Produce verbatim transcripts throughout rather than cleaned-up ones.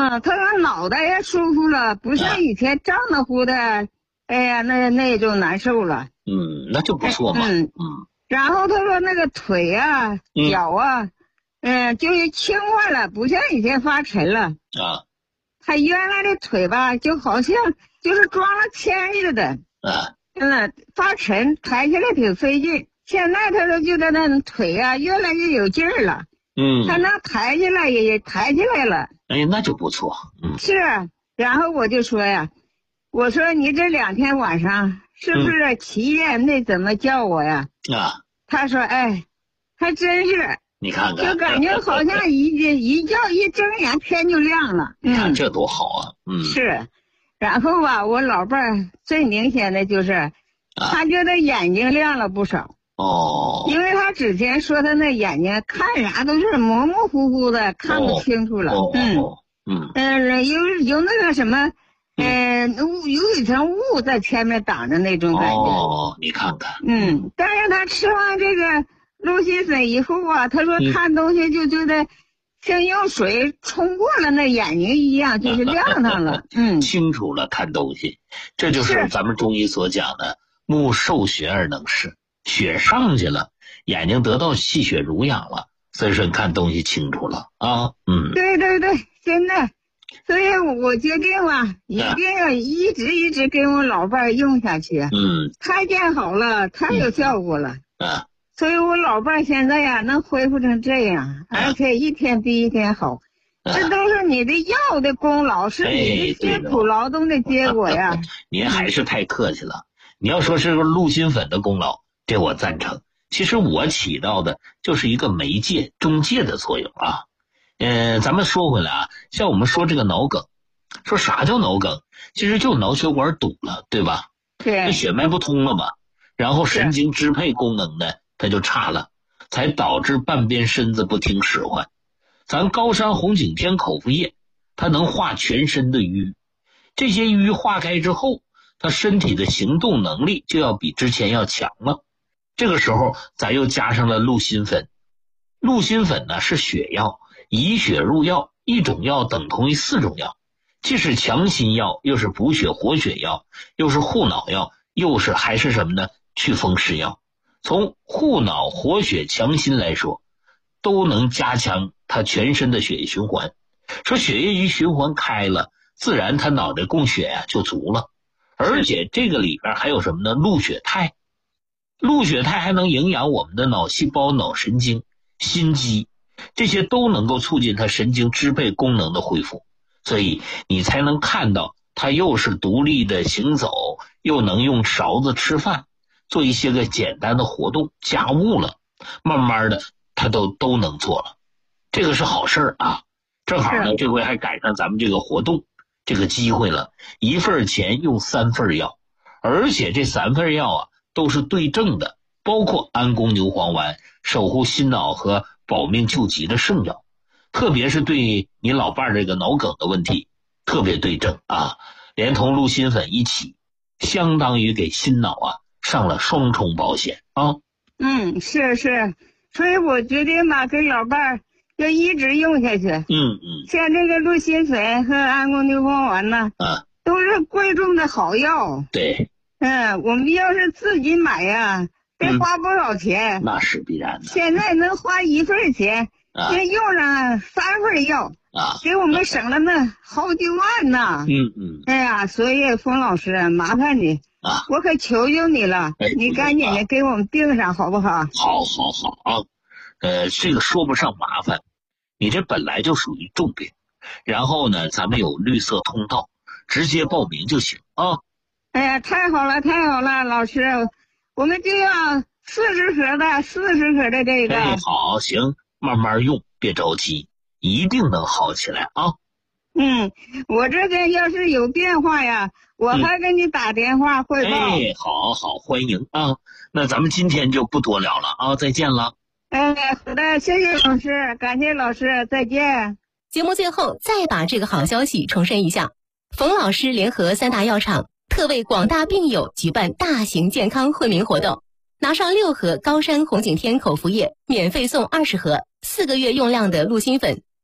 嗯，他说脑袋也舒服了，不像以前胀得乎的，哎呀，那那就难受了。 嗯，那就不错嘛。 嗯嗯。然后他说那个腿啊、脚啊，嗯，就是轻快了，不像以前发沉了。 啊。 他原来的腿吧，就好像就是装了铅似的。 啊。 嗯，发沉，抬起来挺费劲。现在他说觉得那腿啊越来越有劲儿了。 嗯。 他能抬起来也也抬起来了。 哎，那就不错。嗯。 是。然后我就说呀，我说你这两天晚上是不是起夜没怎么叫我呀？ 啊。 他说，哎，还真是。 你看看， 就感觉好像一一觉一睁眼天就亮了。 你看这多好啊！嗯。 是。然后吧，我老伴儿最明显的就是，啊、他觉得眼睛亮了不少。 哦。 因为他之前说他那眼睛看啥都是模模糊糊的，看不清楚了。 哦、 嗯嗯嗯，有有那个什么，嗯、呃，有一层雾在前面挡着那种感觉。 哦，你看看。 嗯，但是他吃完这个鹿心粉以后啊，他说看东西就觉得像用水冲过了那眼睛一样，就是亮上了。嗯， 清楚了看东西，这就是咱们中医所讲的目受血而能视。血上去了，眼睛得到气血濡养了，所以说你看东西清楚了啊。嗯， 对对对，真的，所以我决定了，一定要一直一直跟我老伴儿用下去。 嗯， 太见好了，太有效果了。 嗯， 所以我老伴儿现在呀能恢复成这样，而且一天比一天好。这都是你的药的功劳，是你的辛苦劳动的结果呀。 您还是太客气了。你要说是个鹿心粉的功劳，这我赞成。其实我起到的就是一个媒介中介的作用啊。嗯、呃，咱们说回来啊，像我们说这个脑梗，说啥叫脑梗？其实就脑血管堵了，对吧？ 对。 那血脉不通了嘛，然后神经支配功能呢，它就差了，才导致半边身子不听使唤。咱高山红景天口服液，它能化全身的瘀，这些瘀化开之后，他身体的行动能力就要比之前要强了。这个时候咱又加上了鹿心粉。鹿心粉呢是血药，以血入药，一种药等同于四种药，既是强心药，又是补血活血药，又是护脑药，又是还是什么呢？祛风湿药。从护脑活血强心来说，都能加强他全身的血液循环。说血液一循环开了，自然他脑袋供血呀、啊、就足了。而且这个里边还有什么呢？鹿血肽。鹿血肽还能营养我们的脑细胞、脑神经、心肌，这些都能够促进它神经支配功能的恢复。所以你才能看到它又是独立的行走，又能用勺子吃饭，做一些个简单的活动，家务了，慢慢的它都都能做了。这个是好事啊！正好呢，这回还赶上咱们这个活动这个机会了，一份钱用三份药，而且这三份药啊都是对症的，包括安宫牛黄丸、守护心脑和保命救急的圣药，特别是对你老伴儿这个脑梗的问题特别对症啊，连同鹿心粉一起，相当于给心脑啊上了双重保险啊。 嗯，是是，所以我决定吧，给老伴儿要一直用下去。 嗯嗯， 像这个鹿心粉和安宫牛黄丸呢， 啊， 都是贵重的好药。 对， 嗯，我们要是自己买呀，得花不少钱。 嗯、那是必然的。 现在能花一份钱， 啊， 就用上三份药啊， 给我们省了那好几万呢。 嗯嗯。 哎呀，所以冯老师，麻烦你啊， 我可求求你了， 哎、 你赶紧的给我们订上好不好？ 好好好啊。呃，这个说不上麻烦，你这本来就属于重病，然后呢，咱们有绿色通道，直接报名就行啊。 哎呀，太好了，太好了，老师，我们就要四十盒的，四十盒的这个。 哎，好，行，慢慢用，别着急，一定能好起来啊。 嗯，我这个要是有变化呀，我还给你打电话汇报。 嗯、哎，好好，欢迎啊。那咱们今天就不多聊了啊，再见了。 哎，好的，谢谢老师，感谢老师，再见。 节目最后再把这个好消息重申一下，冯老师联合三大药厂特为广大病友举办大型健康惠民活动，拿上六盒高山红景天口服液，免费送二十盒，四个月用量的鹿心粉，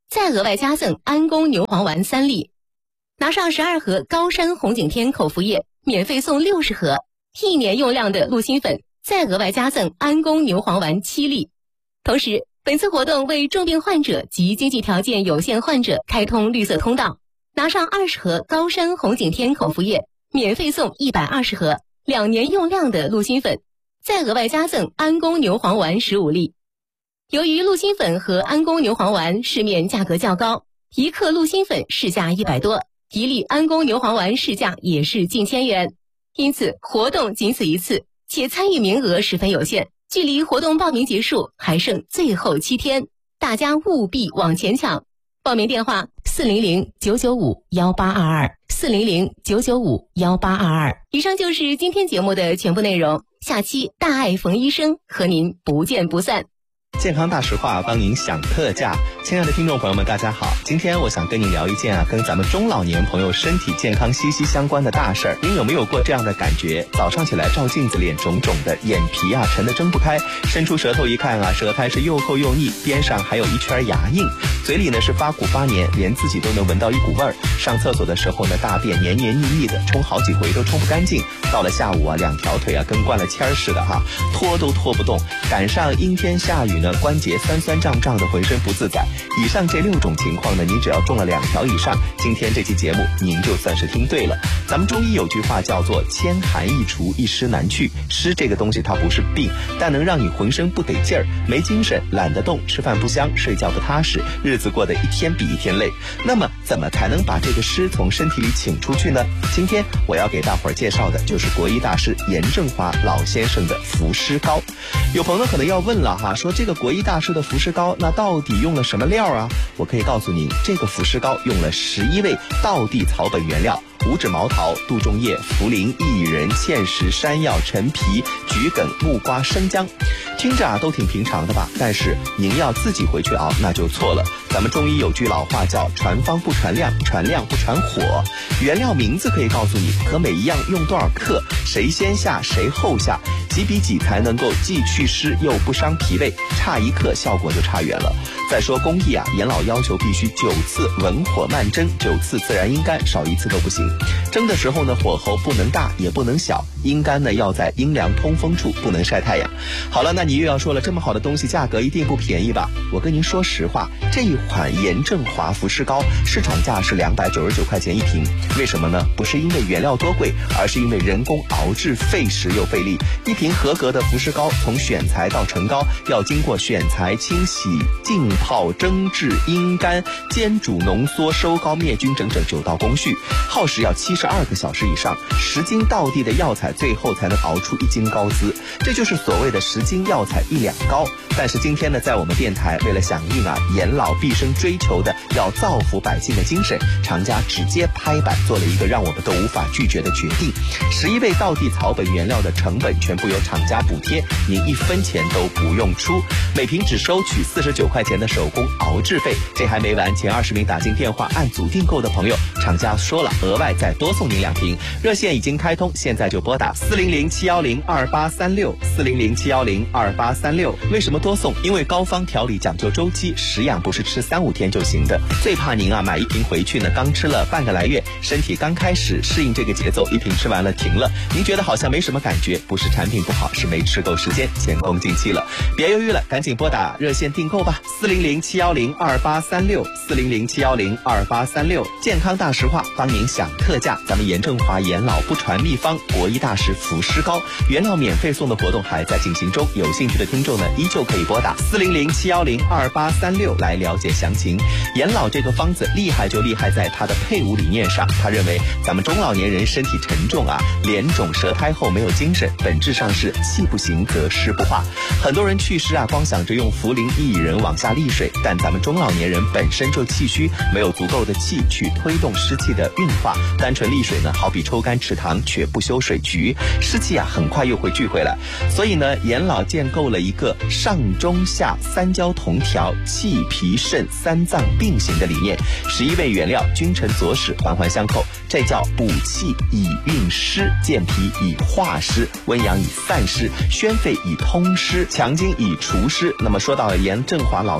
再额外加赠安宫牛黄丸三粒。拿上十二盒高山红景天口服液，免费送六十盒，一年用量的鹿心粉，再额外加赠安宫牛黄丸七粒。同时，本次活动为重病患者及经济条件有限患者开通绿色通道，拿上二十盒高山红景天口服液，免费送一百二十盒，两年用量的鹿心粉，再额外加赠安宫牛黄丸十五粒。由于鹿心粉和安宫牛黄丸市面价格较高，一克鹿心粉市价一百多，一粒安宫牛黄丸市价也是近千元，因此活动仅此一次，且参与名额十分有限，距离活动报名结束还剩最后七天，大家务必往前抢。报名电话四零零九九五幺八二二，四零零九九五幺八二二。以上就是今天节目的全部内容，下期大爱冯医生和您不见不散。 健康大实话帮您享特价，亲爱的听众朋友们大家好，今天我想跟你聊一件啊跟咱们中老年朋友身体健康息息相关的大事儿。您有没有过这样的感觉，早上起来照镜子脸肿肿的，眼皮啊沉得睁不开，伸出舌头一看啊舌苔是又厚又腻，边上还有一圈牙印，嘴里呢是发苦发黏，连自己都能闻到一股味儿，上厕所的时候呢大便黏黏腻腻的，冲好几回都冲不干净，到了下午啊两条腿啊跟灌了铅儿似的哈，拖都拖不动，赶上阴天下雨呢关节酸酸胀胀的，浑身不自在。以上这六种情况呢，你只要中了两条以上，今天这期节目您就算是听对了。咱们中医有句话叫做千寒易除，一湿难去。湿这个东西它不是病，但能让你浑身不得劲儿，没精神，懒得动，吃饭不香，睡觉不踏实，日子过得一天比一天累。那么怎么才能把这个湿从身体里请出去呢？今天我要给大伙儿介绍的就是国医大师严正华老先生的伏湿膏。有朋友可能要问了哈，说这个国医大师的伏湿膏那到底用了什么料啊？我可以告诉您，这个伏湿膏用了十一味道地草本原料，五指毛桃、杜仲叶、茯苓、薏仁、芡实、山药、陈皮、桔梗、木瓜、生姜。听着啊都挺平常的吧，但是您要自己回去熬那就错了。咱们中医有句老话叫传方不传量，传量不传火。原料名字可以告诉你，可每一样用多少克，谁先下谁后下，几比几才能够既去湿又不伤脾胃，差一克效果就差远了。再说工艺啊，严老要求必须九次文火慢蒸，九次自然阴干，少一次都不行。蒸的时候呢，火候不能大也不能小，阴干呢要在阴凉通风处，不能晒太阳。好了，那你又要说了，这么好的东西价格一定不便宜吧？我跟您说实话，这一款严正华伏湿膏市场价是两百九十九块钱一瓶。为什么呢？不是因为原料多贵，而是因为人工熬制费时又费力。一瓶合格的伏湿膏从选材到成膏要经过选材、清洗、浸泡、蒸制、阴干、煎煮、浓缩、收膏、灭菌整整九道工序，耗时要七十二个小时以上，十斤道地的药材最后才能熬出一斤膏姿，这就是所谓的十斤药材一两膏。但是今天呢，在我们电台为了响应啊严老毕生追求的要造福百姓的精神，厂家直接拍板做了一个让我们都无法拒绝的决定，十一味道地草本原料的成本全部由厂家补贴，您一分钱都不用出，每瓶只收取四十九块钱的手工熬制费。这还没完，前二十名打进电话按组订购的朋友，厂家说了额外再多送您两瓶。热线已经开通，现在就拨打四零零七幺零二八三六四零零七幺零二八三六。为什么多送？因为膏方调理讲究周期，食养不是吃三五天就行的。最怕您啊买一瓶回去呢，刚吃了半个来月，身体刚开始适应这个节奏，一瓶吃完了停了，您觉得好像没什么感觉，不是产品不好，是没吃够时间，前功尽弃了。别犹豫了，赶紧拨打热线订购吧，四零零七幺零二八三六四零零七幺零二八三六。健康大实话帮您享特价，咱们严正华严老不传秘方国医大师伏湿膏原料免费送的活动还在进行中，有兴趣的听众呢依旧可以拨打四零零七幺零二八三六来了解详情。严老这个方子厉害就厉害在它的配伍理念上，他认为咱们中老年人身体沉重啊，脸肿舌苔厚没有精神，本质上是气不行则湿不化。很多人祛湿啊光想着用茯苓薏仁往下沥水，但咱们中老年人本身就气虚，没有足够的气去推动湿气的运化，单纯沥水呢好比抽干池塘却不修水渠，湿气啊很快又会聚回来。所以呢严老建构了一个上中下三焦同调，气脾肾三脏并行的理念，十一味原料君臣佐使，环环相扣，这叫补气以运湿，健脾以化湿，温阳以散湿，宣肺以通湿，强筋以除湿。那么说到严正华老爷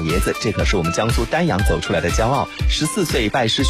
爷子，这可是我们江苏丹阳走出来的骄傲。十四岁拜师学